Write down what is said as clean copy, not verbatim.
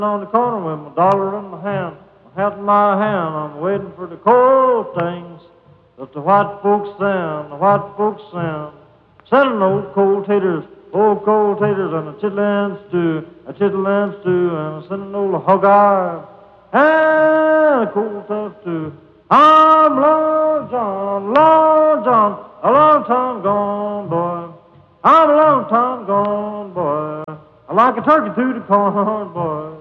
on the corner with my dollar in my hand, my hat in my hand. I'm waiting for the cold things that the white folks send, the white folks send. Sending old cold taters and a chitlin stew, and sending old hog eye and a cold tough too. I'm Lord John, a long time gone, boy. I'm a long time gone, boy. I like a turkey to the corn, boy.